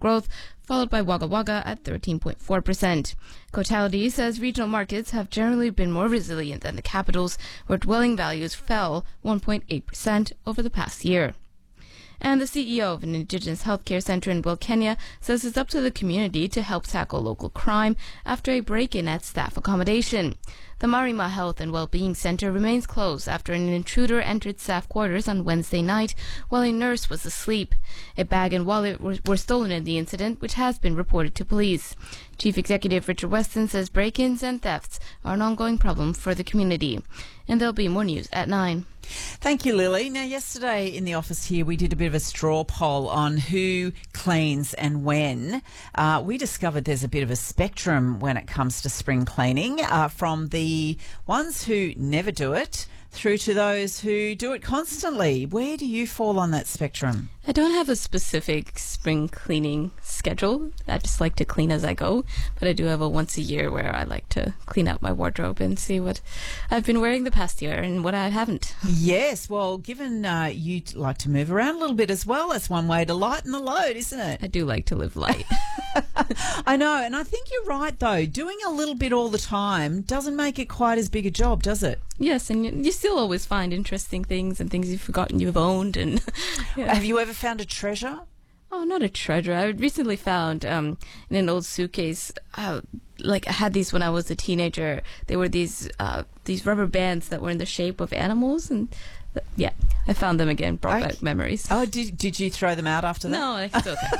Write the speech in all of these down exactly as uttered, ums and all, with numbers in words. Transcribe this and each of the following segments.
growth, followed by Wagga Wagga at thirteen point four percent. Cotality says regional markets have generally been more resilient than the capitals, where dwelling values fell one point eight percent over the past year. And the C E O of an Indigenous healthcare centre in Wilkenya says it's up to the community to help tackle local crime after a break-in at staff accommodation. The Marima Health and Wellbeing Centre remains closed after an intruder entered staff quarters on Wednesday night while a nurse was asleep. A bag and wallet were, were stolen in the incident, which has been reported to police. Chief Executive Richard Weston says break-ins and thefts are an ongoing problem for the community. And there'll be more news at nine. Thank you, Lily. Now, yesterday in the office here, we did a bit of a straw poll on who cleans and when. Uh, we discovered there's a bit of a spectrum when it comes to spring cleaning, uh, from the ones who never do it through to those who do it constantly. Where do you fall on that spectrum? I don't have a specific spring cleaning schedule. I just like to clean as I go, but I do have a once a year where I like to clean out my wardrobe and see what I've been wearing the past year and what I haven't. Yes, well, given uh, you like to move around a little bit as well, that's one way to lighten the load, isn't it? I do like to live light. I know, and I think you're right, though. Doing a little bit all the time doesn't make it quite as big a job, does it? Yes, and you, you still always find interesting things and things you've forgotten you've owned. And yeah. Have you ever found a treasure? Oh, not a treasure. I recently found um, in an old suitcase, uh, like I had these when I was a teenager. They were these uh, these rubber bands that were in the shape of animals, and uh, yeah, I found them again, brought I, back memories. Oh, did did you throw them out after that? No, I still kept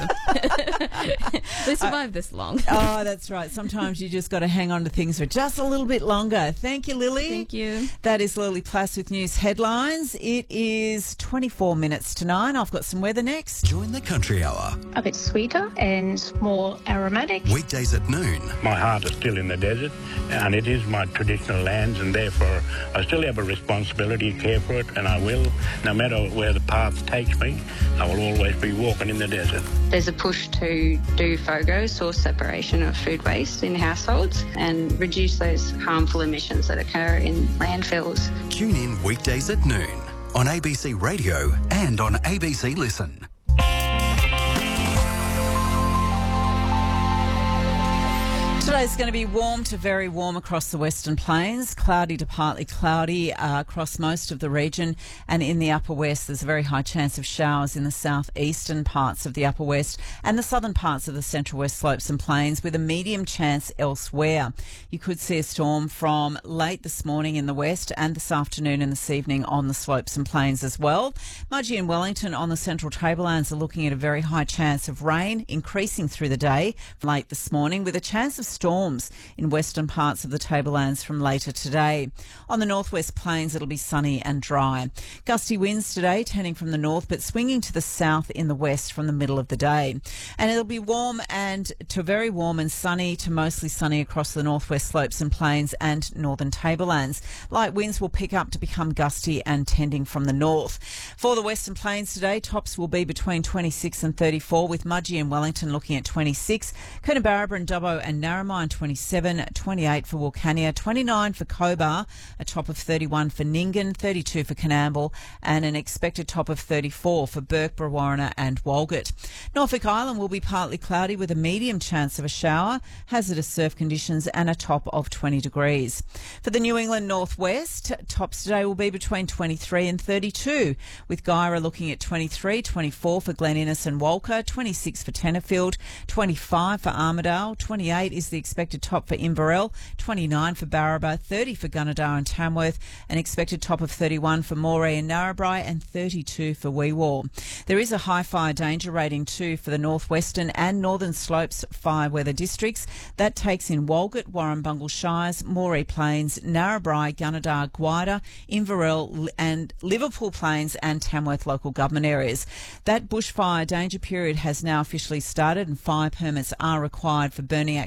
them. They survived I, this long. Oh, that's right. Sometimes you just got to hang on to things for just a little bit longer. Thank you, Lily. Thank you. That is Lily Plass with news headlines. It is twenty-four minutes to nine. I've got some weather next. Join the Country Hour. A bit sweeter and more aromatic. Weekdays at noon. My heart is still in the desert, and it is my traditional lands, and therefore I still have a responsibility to care for it, and I will. No matter where the path takes me, I will always be walking in the desert. There's a push to do FOGO, source separation of food waste in households, and reduce those harmful emissions that occur in landfills. Tune in weekdays at noon on A B C Radio and on A B C Listen. Today's going to be warm to very warm across the Western Plains, cloudy to partly cloudy uh, across most of the region, and in the Upper West there's a very high chance of showers in the southeastern parts of the Upper West and the southern parts of the Central West Slopes and Plains, with a medium chance elsewhere. You could see a storm from late this morning in the west and this afternoon and this evening on the Slopes and Plains as well. Mudgee and Wellington on the Central Tablelands are looking at a very high chance of rain increasing through the day late this morning, with a chance of storms in western parts of the Tablelands from later today. On the Northwest Plains, it'll be sunny and dry. Gusty winds today, turning from the north but swinging to the south in the west from the middle of the day. And it'll be warm and to very warm and sunny to mostly sunny across the Northwest Slopes and Plains and northern Tablelands. Light winds will pick up to become gusty and tending from the north. For the Western Plains today, tops will be between twenty-six and thirty-four, with Mudgee and Wellington looking at twenty-six, Coonabarabra and Dubbo and Narromine twenty-seven, twenty-eight for Wilcannia, twenty-nine for Cobar, a top of thirty-one for Nyngan, thirty-two for Coonamble, and an expected top of thirty-four for Burke, Brewarrina and Walgett. Norfolk Island will be partly cloudy with a medium chance of a shower, hazardous surf conditions and a top of twenty degrees. For the New England Northwest, tops today will be between twenty-three and thirty-two, with Guyra looking at twenty-three, twenty-four for Glen Innes and Walker, twenty-six for Tenterfield, twenty-five for Armidale, twenty-eight is the expected top for Inverell, twenty-nine for Barraba, thirty for Gunnedah and Tamworth, an expected top of thirty-one for Moree and Narrabri, and thirty-two for Weewar. There is a high fire danger rating too for the northwestern and northern slopes fire weather districts. That takes in Walgett, Warrumbungle Shires, Moree Plains, Narrabri, Gunnedah, Gwydir, Inverell and Liverpool Plains and Tamworth local government areas. That bushfire danger period has now officially started, and fire permits are required for burning activities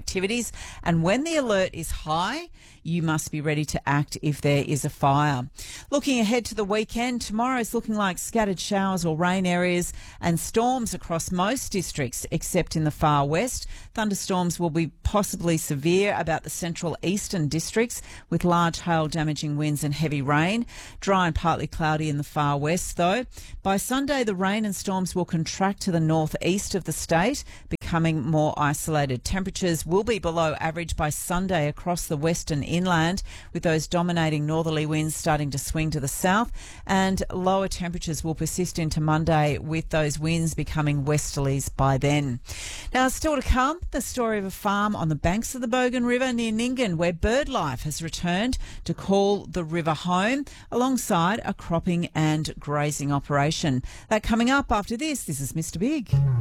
trees. And when the alert is high, you must be ready to act if there is a fire. Looking ahead to the weekend, tomorrow is looking like scattered showers or rain areas and storms across most districts except in the far west. Thunderstorms will be possibly severe about the central eastern districts with large hail damaging winds and heavy rain. Dry and partly cloudy in the far west though. By Sunday, the rain and storms will contract to the northeast of the state, becoming more isolated. Temperatures will be below average by Sunday across the western inland, with those dominating northerly winds starting to swing to the south, and lower temperatures will persist into Monday with those winds becoming westerlies by then. Now, still to come, the story of a farm on the banks of the Bogan River near Nyngan where bird life has returned to call the river home alongside a cropping and grazing operation. That coming up after this. This is Mister Big.